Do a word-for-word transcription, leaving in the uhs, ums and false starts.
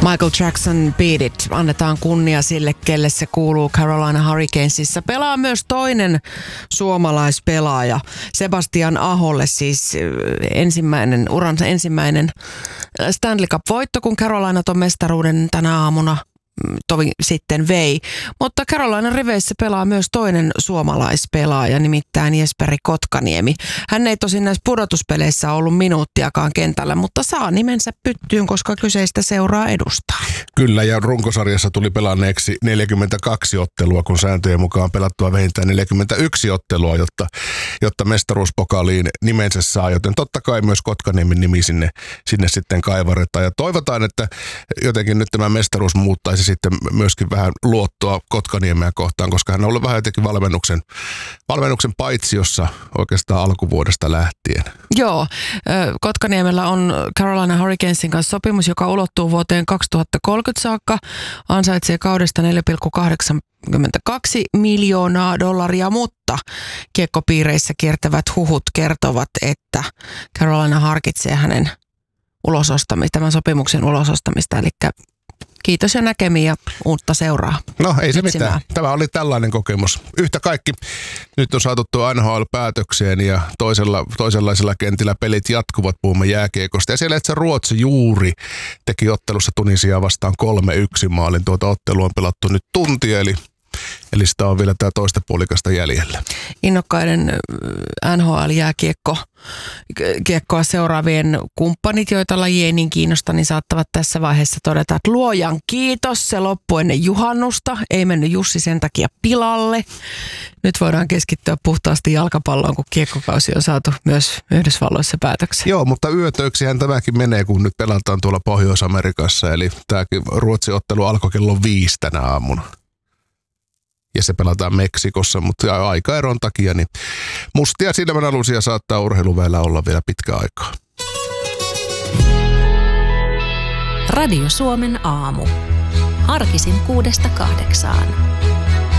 Michael Jackson Beat It. Annetaan kunnia sille, kelle se kuuluu. Carolina Hurricanesissa pelaa myös toinen suomalaispelaaja. Sebastian Aholle siis ensimmäinen, uransa ensimmäinen Stanley Cup-voitto, kun Carolina ton mestaruuden tänä aamuna tovi sitten vei. Mutta Carolinan riveissä pelaa myös toinen suomalaispelaaja, nimittäin Jesperi Kotkaniemi. Hän ei tosin näissä pudotuspeleissä ollut minuuttiakaan kentällä, mutta saa nimensä pyttyyn, koska kyseistä seuraa edustaa. Kyllä, ja runkosarjassa tuli pelanneeksi neljäkymmentäkaksi ottelua, kun sääntöjen mukaan pelattua vähintään neljäkymmentäyksi ottelua, jotta, jotta mestaruuspokaliin nimensä saa. Joten totta kai myös Kotkaniemen nimi sinne, sinne sitten kaivaretaan. Ja toivotaan, että jotenkin nyt tämä mestaruus muuttaisi sitten myöskin vähän luottoa Kotkaniemeä kohtaan, koska hän on ollut vähän jotenkin valmennuksen, valmennuksen paitsiossa oikeastaan alkuvuodesta lähtien. Joo, Kotkaniemellä on Carolina Hurricanesin kanssa sopimus, joka ulottuu vuoteen kaksituhattakolmekymmentä saakka, ansaitsee kaudesta neljä pilkku kahdeksankymmentäkaksi miljoonaa dollaria, mutta kiekkopiireissä kiertävät huhut kertovat, että Carolina harkitsee hänen ulosostamista, tämän sopimuksen ulosostamista, eli kiitos ja näkemiin ja uutta seuraa. No ei se etsimään. mitään. Tämä oli tällainen kokemus. Yhtä kaikki. Nyt on saatu tuo N H L-päätökseen ja toisella, toisenlaisella kentillä pelit jatkuvat, puhumme jääkiekosta. Ja siellä, että se Ruotsi juuri teki ottelussa Tunisiaa vastaan kolme yksi maalin. Tuota ottelua on pelattu nyt tuntia, eli Eli sitä on vielä tämä toista puolikasta jäljellä. Innokkaiden N H L-jääkiekko kiekkoa seuraavien kumppanit, joita laji ei niin kiinnosta, niin saattavat tässä vaiheessa todeta, että luojan kiitos, se loppui ennen juhannusta. Ei mennyt Jussi sen takia pilalle. Nyt voidaan keskittyä puhtaasti jalkapalloon, kun kiekkokausi on saatu myös Yhdysvalloissa päätökseen. Joo, mutta yötöiksihän tämäkin menee, kun nyt pelataan tuolla Pohjois-Amerikassa. Eli tämäkin Ruotsi-ottelu alkoi kello viisi tänä aamuna. Ja se pelataan Meksikossa, mutta aikaeron takia niin mustia silmänalusia saattaa urheiluväellä olla vielä pitkä aikaa. Radio Suomen aamu. Arkisin kuudesta kahdeksaan.